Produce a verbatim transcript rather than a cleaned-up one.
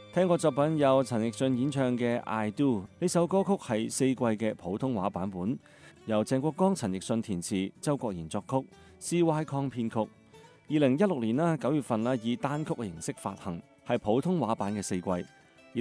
聽過作品有陳奕迅演唱嘅《I Do》，呢首歌曲係四季嘅普通話版本，由鄭國江、陳奕迅填詞，周國賢作曲，C Y Kong 編曲。二零一六年啦九月份啦以單曲嘅形式發行，係普通話版嘅四季。